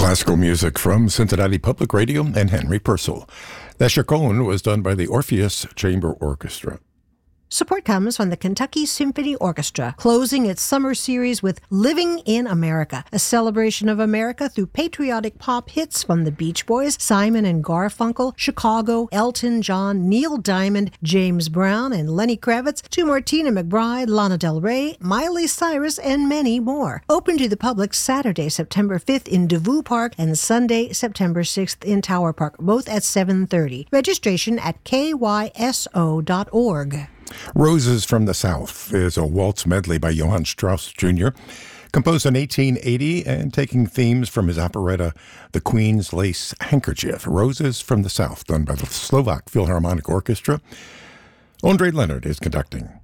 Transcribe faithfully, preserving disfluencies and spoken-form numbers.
Classical music from Cincinnati Public Radio and Henry Purcell. The Chaconne was done by the Orpheus Chamber Orchestra. Support comes from the Kentucky Symphony Orchestra, closing its summer series with Living in America, a celebration of America through patriotic pop hits from the Beach Boys, Simon and Garfunkel, Chicago, Elton John, Neil Diamond, James Brown, and Lenny Kravitz, to Martina McBride, Lana Del Rey, Miley Cyrus, and many more. Open to the public Saturday, September fifth in DeVue Park and Sunday, September sixth in Tower Park, both at seven thirty. Registration at K Y S O dot org. Roses from the South is a waltz medley by Johann Strauss Junior, composed in eighteen eighty and taking themes from his operetta The Queen's Lace Handkerchief. Roses from the South, done by the Slovak Philharmonic Orchestra. Ondrej Leonard is conducting.